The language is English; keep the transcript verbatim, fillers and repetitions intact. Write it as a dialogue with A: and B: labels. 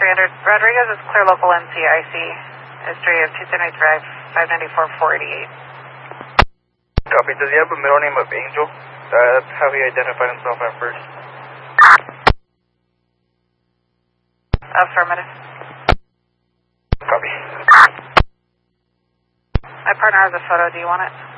A: three hundred. Rodriguez is clear local N C I C. History of two seventy Drive, five ninety-four, four eighty-eight.
B: Copy. Does he have a middle name of Angel? That's how he identified himself at first.
A: Affirmative.
B: Copy.
A: My partner has a photo. Do you want it?